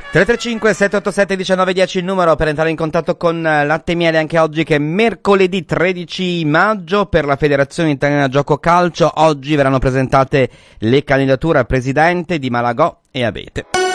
335 787 1910 il numero per entrare in contatto con Latte e Miele anche oggi, che è mercoledì 13 maggio per la Federazione Italiana Gioco Calcio. Oggi verranno presentate le candidature a presidente di Malagò e Abete.